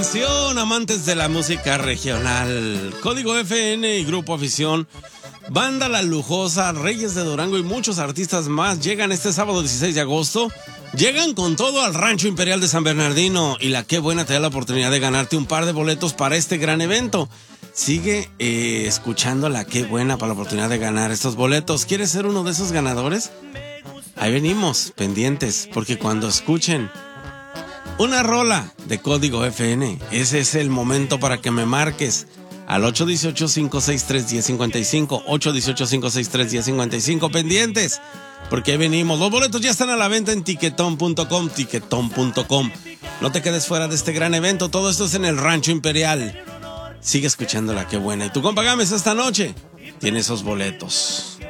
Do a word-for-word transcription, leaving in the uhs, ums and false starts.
Atención, amantes de la música regional. Código F N y Grupo Afición, Banda La Lujosa, Reyes de Durango y muchos artistas más llegan este sábado dieciséis de agosto. Llegan con todo al Rancho Imperial de San Bernardino y la Qué Buena te da la oportunidad de ganarte un par de boletos para este gran evento. Sigue eh, escuchando la Qué Buena para la oportunidad de ganar estos boletos. ¿Quieres ser uno de esos ganadores? Ahí venimos, pendientes, porque cuando escuchen una rola de Código F N, ese es el momento para que me marques al ocho uno ocho, cinco seis tres, uno cero cinco cinco, ocho uno ocho, cinco seis tres, uno cero cinco cinco, pendientes, porque ahí venimos. Los boletos ya están a la venta en tiquetón punto com, tiquetón punto com. No te quedes fuera de este gran evento, todo esto es en el Rancho Imperial. Sigue escuchándola, Qué Buena. Y tu compa Gámez esta noche tiene esos boletos.